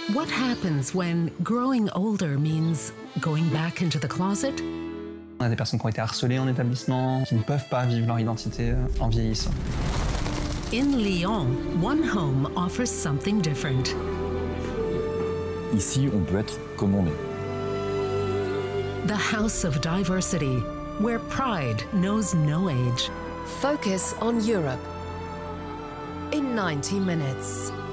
What happens when growing older means going back into the closet? On a des personnes qui ont été harcelées en établissement, qui ne peuvent pas vivre leur identité en vieillissant. In Lyon, one home offers something different. Ici, on peut être comme on est. The House of Diversity, where pride knows no age. Focus on Europe in 90 minutes.